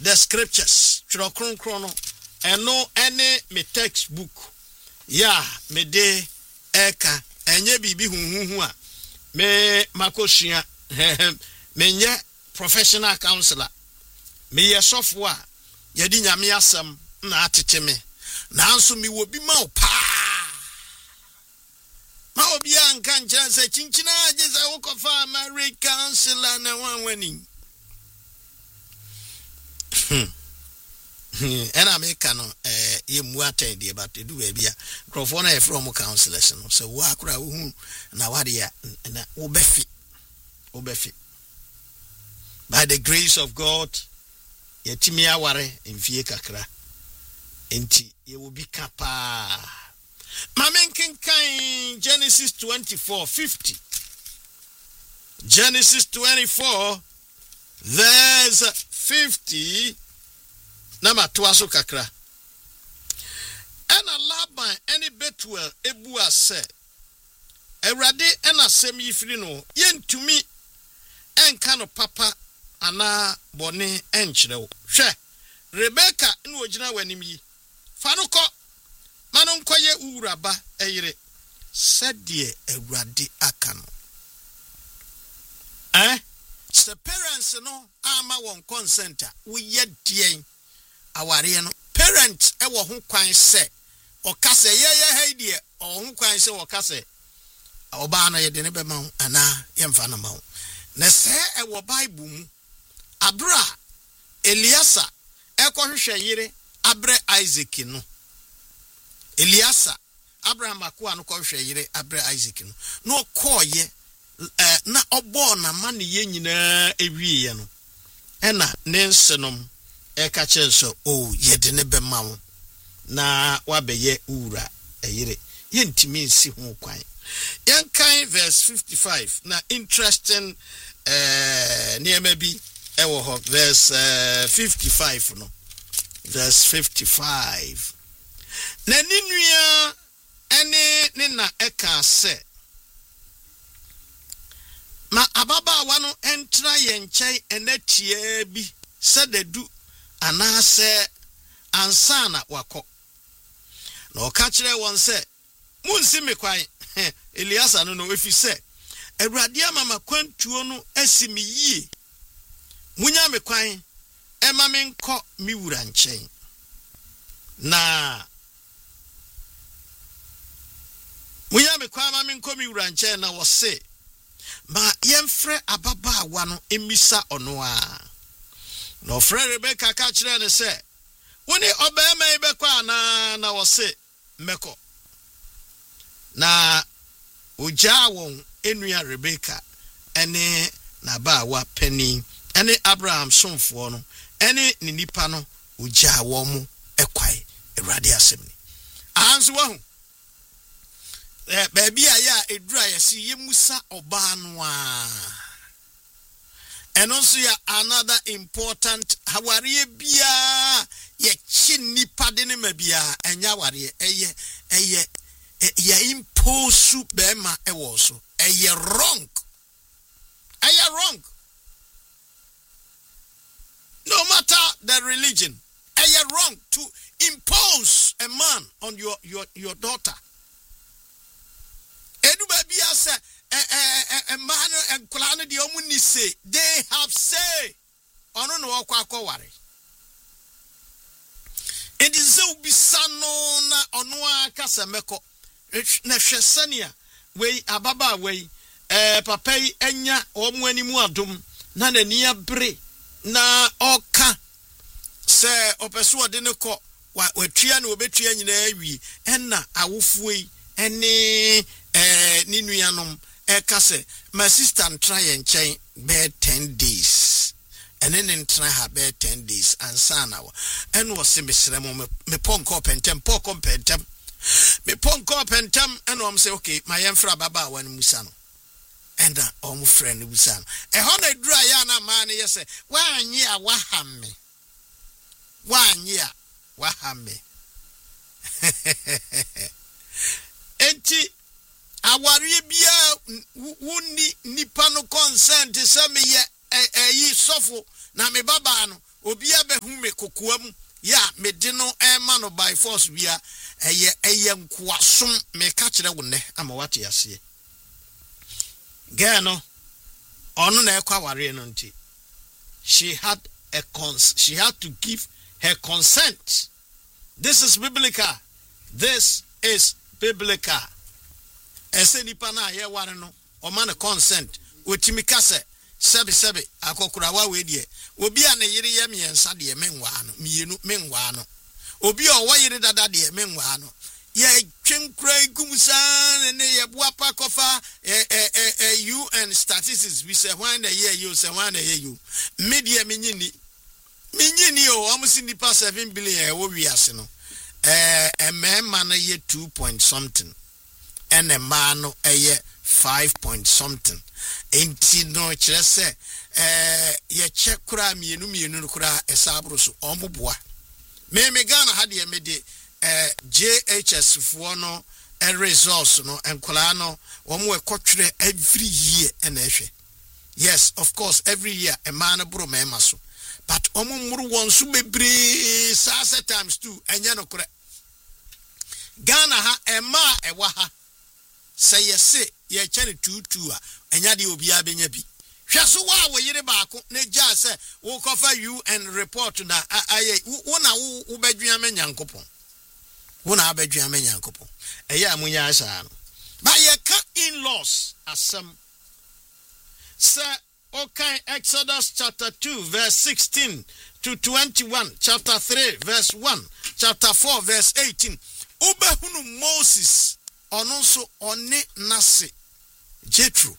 the scriptures twerɛ kronkron no ɛno ɛne me textbook ya me de eka enye bibi huhuhu a me makosua me nye professional counselor me ye sofo a ye di nyame asem na atete me nanso me wo bi ma opa ma obi anka nkyerɛ sɛ chinchina agye sɛ wokofa marriage counselor na wanwani ena meka no ye mu attend e but do we bia crofo na e from counselors no so wo akura wo hu na wade ya na wo befi by the grace of God yetimi aware mfie kakra enti ye will be kapa mamenken kan Genesis 24:50 Genesis 24 verse 50 Nama tuaso kakra. Ena Laban eni Betuel ebu ase. Ewrade ena sem yifiri no yentumi enka no papa ana bone enkyere wo. Hwe Rebecca no ogina wanim yi. Fa no kɔ mano nkoye uraba eyire. Sɛdeɛ Ewrade aka no. The parents no ama won consent wo ye deɛn aware no parent e wo ho kwan se o kase ye haidie o ho kwan se o kase oba na ye de ne be ma ana ye mfa na ma na se e wo bible mu abra Eliasa e ko hwehwe yire abre Isaac no Eliasa Abraham akwa no ko hwehwe yire abre Isaac no no koye na obo na ma ne ye nyina ewie no ena ne nsenom eka chenso ye ne be ma wo na wabeye ura eyire yentimi nsi ho kwan yankan verse 55 na interesting niema bi ewo ho verse 55 no verse 55 na ninua ene ne na eka se ma ababa wano entra ye nkyai enatia bi sededu anase ansana wako na okachire won se munsi mekwan Eliasa no efi se Awurade amama kwantuo no asimi yie munya mekwan ema menkɔ mi wura nkyɛn na munya mekwan ema menkɔ mi wura nkyɛn na wose ma yemfrɛ ababaawa no emisa ɔno a no frɛ Rebecca ka kyerɛ ne sɛ woni obema ibekɔ ana na wose meko na ugya won enua Rebecca ene na baawa pani ene Abraham somfo no ene ne nipa no ugya won mu ekwai Awurade asem ni anso wahu baabi aya edura yesi yemusa oba no a eno so ya another important hawariye bia ye chi nipa de ne mabia enya ware eye imposu bema ewo so eye wrong no matter the religion eye wrong to impose a man on your daughter edu babia say man and kulane di omuni say they have say ono no akwa it is so bisano na ono akasa meko na hwesania we ababa we papa yi enya omu animu adom na nani abre na oka se opeso de ne ko watua na obetua nyina awi enna awofo yi ene ni nuanom kase my sister try and change be 10 days and then try her be 10 days and sana and was semesremo me ponko pentem me ponko pentem and I'm say okay my enfra baba wan musa no and omu friend musa no e ho na dura ya na ma ne yese wanyi a wahame enti awari bia wuni nipa no consent se me ye yi sofo na me baba no obi abehu kokoam ya medino no by force bia eye nkwasom me ka kire wo ne ama wate ase girl no onu na ekwa ware no nti she had to give her consent. This is biblical. This is biblical. Ese nipa na ye ware no o ma ne consent otimi ka se sebe akokura wa we die obi a ne yire ye miensa de menwa no mienu menwa no obi o wa yire dada de menwa no ye twenkra igumsa ne ye boapa kofa UN statistics we say when the year you say when the year you media minyini o amusi nipa 7 billion e wo wiase no emema na ye 2 point something and a man no ye 5 point something enti no kire se ye che kura mienu kura esabro so omoboa me Ghana ha de me de JHS for no and resource no and kolano omo ekotwere every year and ehwe. Yes, of course every year a man bro mema so but omo muru won so bebre sasa times 2 enya no kore Ghana ha ema ewa ha say yese ye chane 22 a enya de obi abenya bi hwe so wa wo yire baako na gya se wo kofa UN report na aye wo na wo badwua menyankopon wona abadwua menyankopon eya amunya asa no ba ye ka in laws asem say okay Exodus chapter 2 verse 16 to 21 chapter 3 verse 1 chapter 4 verse 18 ubehunu Moses ononso one nase Jethro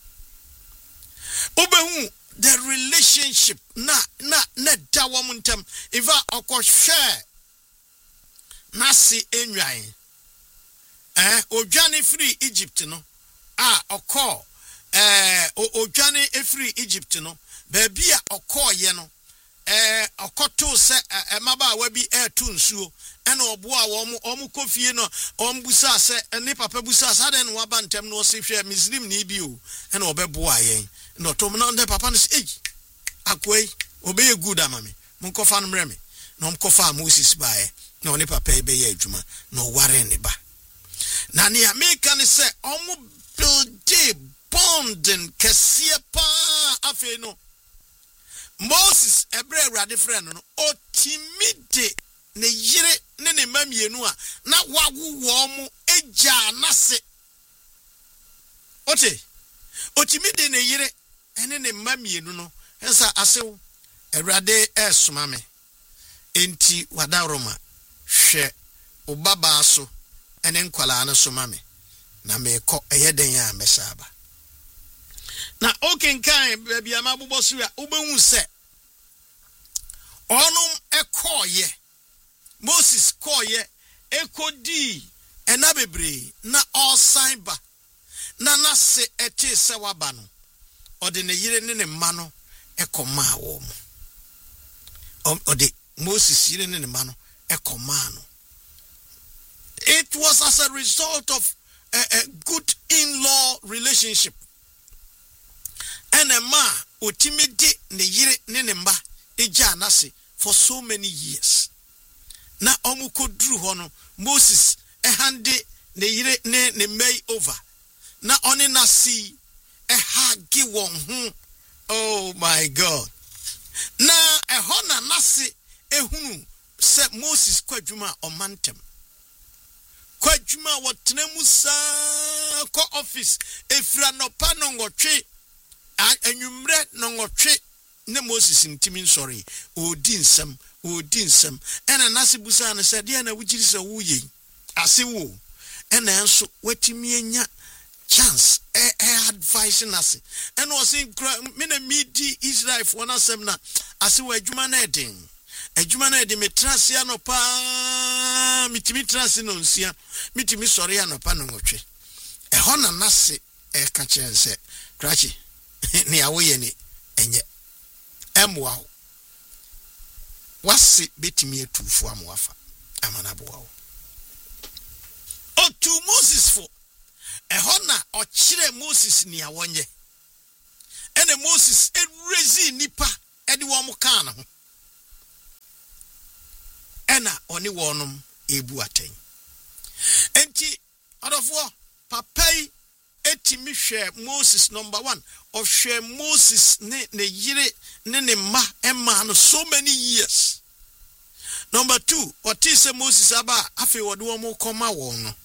ubehu the relationship na dawamuntem iva okohwe nasi enwan odwane free Egypt no okọ odwane free Egypt no baby a okoye no okoto se emaba wa bi etu nsuo ena obo a omu kofie no ombusa se ne papa busa sa den wa bantem no se hwe Muslim ni bi o ena obebo ayen no to no de papa no se akwai obeye good amame munkofa no mreme no mkofa Moses bae no ne papa ebe ye adwuma no ware ne ba na ne America ne se omu build bonding kesie pa afi no Moses ebre awrade friend no otimide ne yire ne mamienu a na wawo wo mu eja nase otimide ne yire ene ne mamienu no ensa asew awrade esoma me enti wada Roma hwe obaba so ene nkwala na soma me na meko eyeden ya mesaba na okenkan bia amabobo so a obehu se onum ekoye Moses koye ekodi ena bebre na osan ba na nase eti se waba no ode ne yire ne mma no ekoma wo mu ode Moses yire ne mma no ekoma no. It was as a result of a good in-law relationship. And a ma otimidi ne yire ne mba eja nase for so many years. Na omuko dru hono Moses hande ne yire ne may over. Na oni nasi hagi won hu. Oh my God. Na hona nasi ehunu se Moses kwadwuma omantem. Kwadwuma wotena musa ko office efra no pa no ngotwe anwumre no ngotwe ne Moses ntimi sorry odi nsem ena nase busa na se de na wugiri se wuye ase wo ena enso watimi anya chance advice nase ena o sin me na midi Israel for na sem na ase wo adwuma na eden adwuma na ede metrase anopa mitimi trase no nsia mitimi sori anopa no ngotwe eho na nase ka chense krachi ni awoye ni enye emwa wasi betimi etufu amwafa amanabo wo otu Moses fo eho na ochire Moses ni awonye ene Moses erezi nipa ede wo mo kan ho ena oni wonum ebu aten enti adofo papai etimi hwe Moses number 1 of share Moses ne yire ne ma emma no so many years. Number 2, what is Moses aba afi wode wo mo koma won no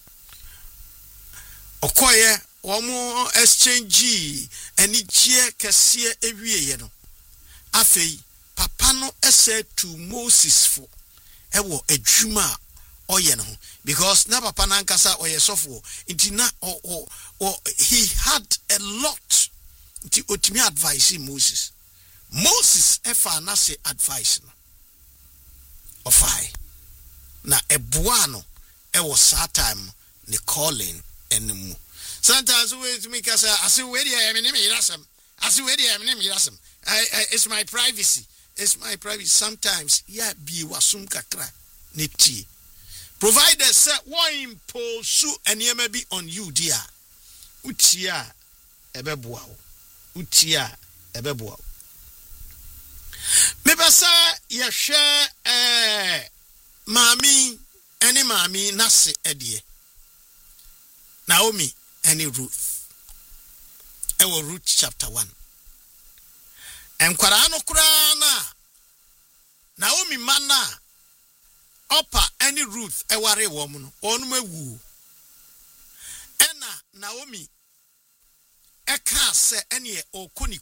okoye wo mo exchange ani gie kese ewieye no afi papa no ese to Moses for ewo adwuma oye no because na papa na nkasa oye sofo nti na he had a lot nti otimi advice Moses efa na say advice no ofai na eboa no ewo sa time ne calling enemu sometimes we to make us I we dey me mirasem as we dey me mirasem it's my privacy sometimes yeah bi wasum kakra neti provided say one impose and be on you dear utia ebeboa utia ebeboa me basa ye hwe mami ene mami nase edie Naomi ene Ruth ewo Ruth chapter 1 enkwara no kura na Naomi mana Opa any Ruth eware wo mu no onu mawu ena Naomi eka se ene okoni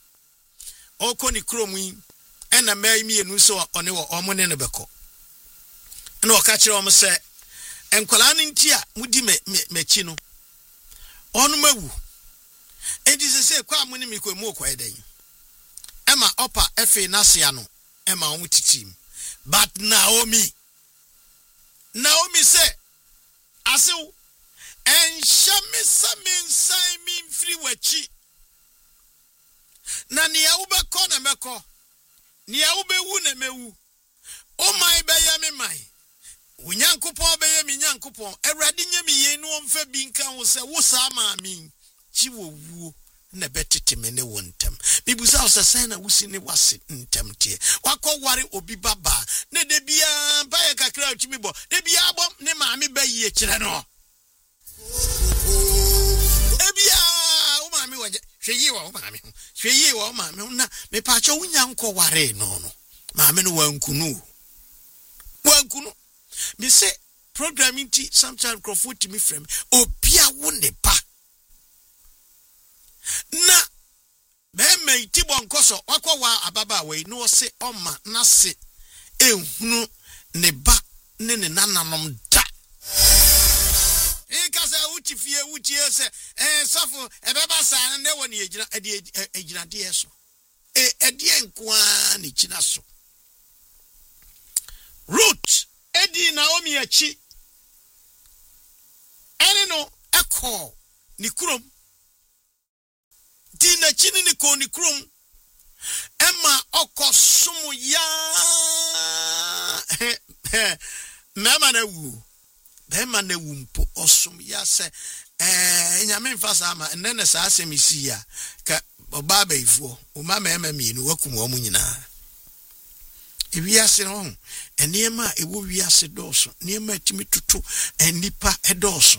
krom yi ena mai mienu so one wo omune ne beko ena oka kire om se enkwala nti a mudi mechi no onu mawu enti se kwa amune mi ko mu okwa eden ema Opa efe nasia no ema omu titim but Naomi say, Asu, and Shamisamin Simon free wachi. Na niaube kona meko, niaube wune mewu. O my bayame mai. Unyankupo bayami nyankupo, eradinye mi yenu omfe binka wose wusama amin. Chiwo wu. Ne betiti mene wontem bibuza osasa na wusi ne wase ntemtie wako ware obi baba ne de bia baye kakra utimi bo de bia bom ne maami bayi kire no ebia o maami waje hweyi wa o maami na me pa cho wunya nko ware no maami no wankunu me say programming ti sometimes crofo timi frame obia wo ne ba na bema itibo nkoso wakwa ababa we no se oma na se ehunu ne ba ne nananom da kasa utifie utie se safo ebeba sa ne woni ejina de eso edie nkoa ne china so Ruth edi Naomi achi ene no ekọ ni kurom Dina chini ni koni krum Emma oko sumu ya Mema ne wu mpo osum ya se nyame mfasa ama nene sa asemisi ya ka obaba ifuo umama ema mienu wakum omu nyina ewiase no enema ewo wiase doso niema timi tutu enipa edoso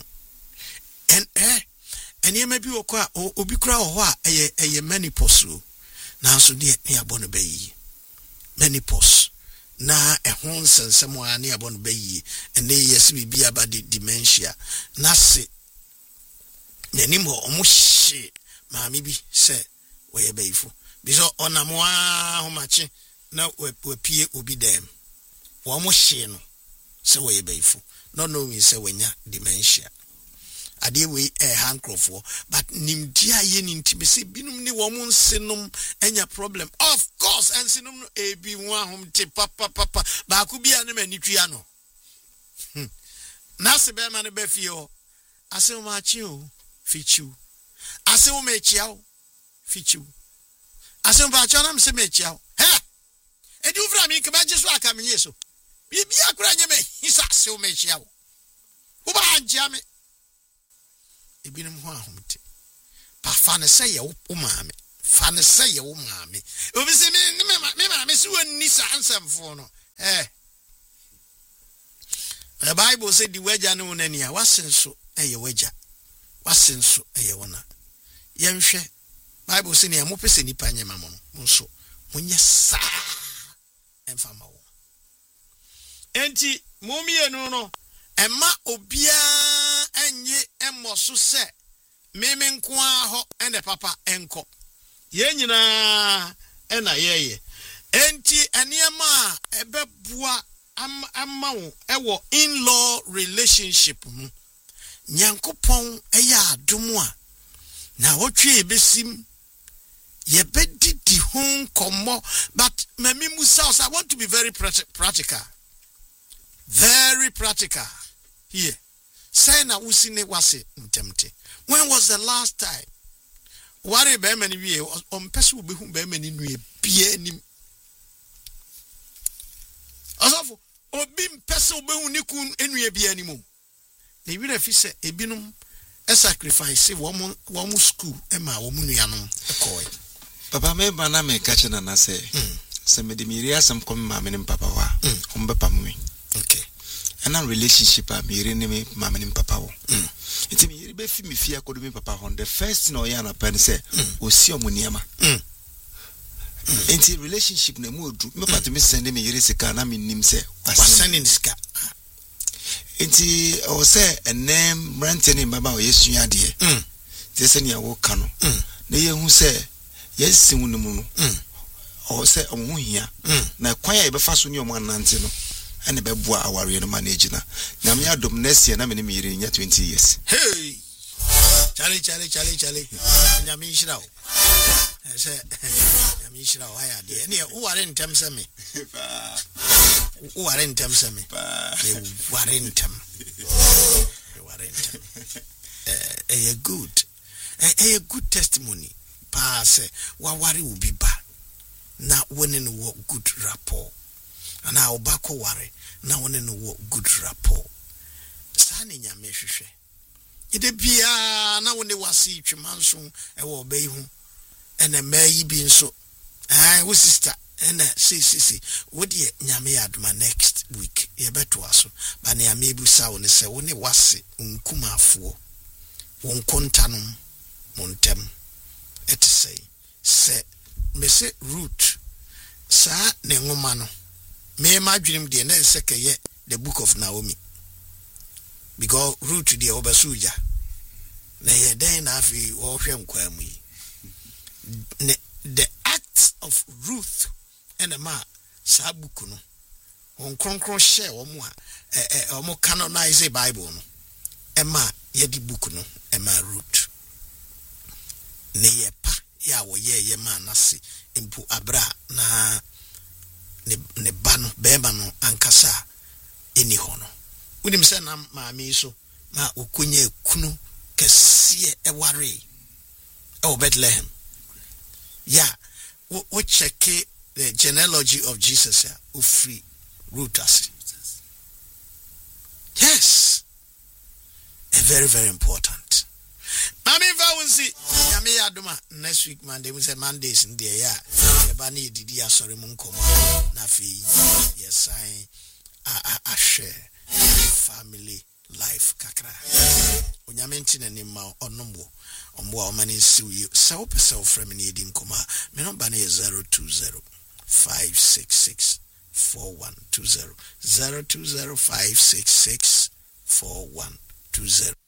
Enieme bi okwa obi kura ho a eye menopause na so de ne abono bayi menopause na ehon sensem a ne abono bayi ene yesi bibia ba dementia na se nanim ho omuhye maami bi se we bayifo biso onamwa ho mache na wapie obi dem wo omuhye no se we bayifo no we se wenya dementia ade we handcrofo but nimdia ye ni ntime se binum ni wo mun senum enya problem of course and senum no ebi ho ahom te papa ba ku bia ne manitua no na se be ma ne be fie o ase o ma chi o fichu ase o me chia o fichu ase o ba cha na me se me chia o he edi ufra mi ke ba jesu aka me yeso bibia kura nye me hisa ase o me chia o wo ba anjia me ebinum ho ahomte pa fa ne sey wo maame fa ne sey wo maame. Obi se me maame se wonni sa ansamfo no. The Bible said the wager no nania wasen so eye wager. Wasen so eye wona. Yenhwe Bible say ne mo pese nipa nyema mo no so munye sa emfama wo. Enti momienu no emma obia enye emmoso se meme nko aho ene papa enko. Ye nyina ena yeye. Enti eniema ebebua amma wo ewo in-law relationship mu. Nyankopon eya adom a na wotwe ebesim ye bedidi hon komo, but memi musa I want to be very practical. Very practical here. Say na usine wase ntemte. When was the last time? Ware be many wie on person be hu be many nu e bia nim. Asafo obi mpese be hu nikun enu e bia nim. Na wi na fi se ebinom a sacrifice womu school ema womu nuanom ekoy. Papa me bana me kache na na se se me de miri asem kom ma me nim papa wa ombepa mu. Okay. And a relationship a miri ni me ma me nim papa wo. Enti me yiri be fi me fi akodo me papa hon the first no ya na pen se osi omuniama. Enti relationship na mu odu me patu me send me yiri sika na me nim se wasani sika. Enti o say enem branteni baba o yesua de te se nia wo ka no na ye hu se yesi hu no mu no o say o hu hia na kwan ya be fa so ni o mo anante no ene be boa aware no manage na me adom next year na me miri nya 20 years. Hey chale nyame nhira o say nyame nhira o haya de ne o ware ntem se me warrentam same warrentam a good testimony pa say wa ware obi ba na woni no good rapport ana obako ware na woni no good rapport sa ne nyame hwehwe ide bia na woni wase twimanso e wo obai hu ene mayi bi nso wo sister and see what ye nyame aduma next week ye beto aso ba ne amebu sa woni se woni wase nkumafo won kontanom montem et say me se root sa ne ngoma no me madwenem de na sekeye the book of Naomi because root de obasuja na ye den na afi wo hwe nkwamu yi the acts of Ruth and a ma sabuku no on kronkron share omo a omo canonize Bible no ema ye di book no ema root ne ye pa ya wo ye ma nase impu abra na ne ba no beba no ankasa eni ho no unim se na maami so na okunye kunu kese eware e Bethlehem. Yeah, we check the genealogy of Jesus free rooters. Yes, very, very important. Mami Vaunsi, Yami Aduma, next week Monday, we say Mondays in the year. Bani didi sorry munkomo. Nafi, yes, I share family life kakra. Unyamenti na nima onombo. Omwa omani siwi sa opesa ofrem ni edi nkoma me number na 020 566 4120 020 566 4120.